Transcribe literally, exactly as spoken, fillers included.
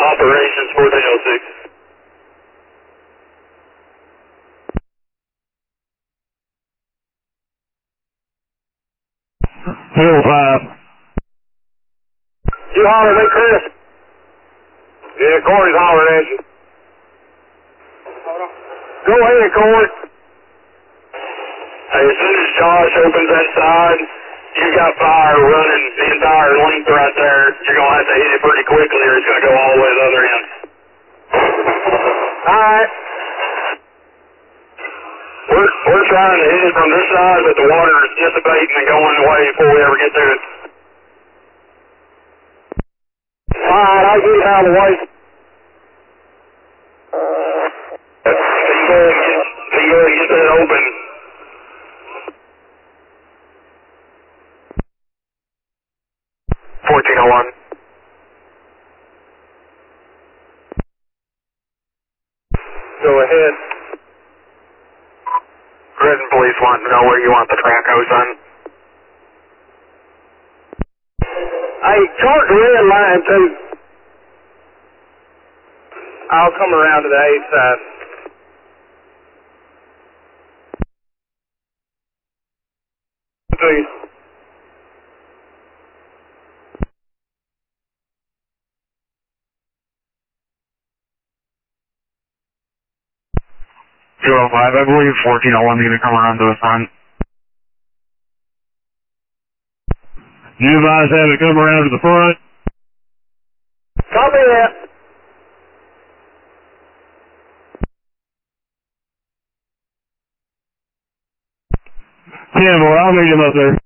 Operations fourteen oh six. Hill five. You hollering at Chris? Yeah, Corey's hollering at you. Hold on. Go ahead, Corey. Hey, as soon as Josh opens that side, you got fire running the entire length right there. You're going to have to hit it pretty quickly or it's going to go all the way to the other end. Alright. We're, we're trying to hit it from this side, but the water is dissipating and going away before we ever get to it. Alright, I'll get it out of the way. Uh, can you go ahead and get, can you go ahead and get that open? fourteen oh one. Go ahead. Redden Police want to know where you want the track hose on. Hey, chart the red line too. I'll come around to the eight side. Please. two oh five, I believe fourteen oh one is going to come around to the front. You guys have it come around to the front. Copy that. Campbell, I'll meet him up there.